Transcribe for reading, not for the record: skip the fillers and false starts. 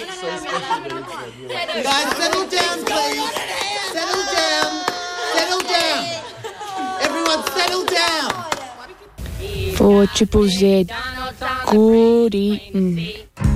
Guys, settle down, please. Settle down. Settle down. Everyone, settle down. For Triple Z, good eating.